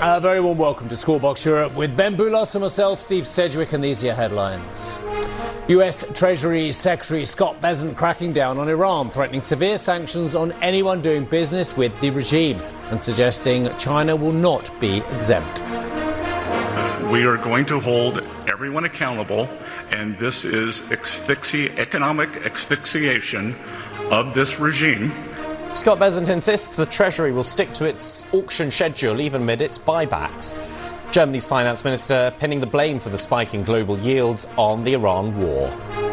A very warm welcome to Scorebox Europe with Ben Boulos and myself, Steve Sedgwick, and these are your headlines. US Treasury Secretary Scott Bessent cracking down on Iran, threatening severe sanctions on anyone doing business with the regime and suggesting China will not be exempt. We are going to hold everyone accountable, and this is economic asphyxiation of this regime. Scott Bessent insists the Treasury will stick to its auction schedule even amid its buybacks. Germany's finance minister pinning the blame for the spike in global yields on the Iran war.